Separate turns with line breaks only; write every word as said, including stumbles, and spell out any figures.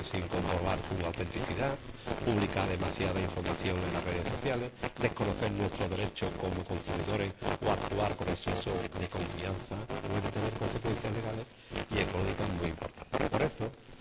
sin comprobar su autenticidad, publicar demasiada información en las redes sociales, desconocer nuestros derechos como consumidores o actuar con exceso de confianza o interés.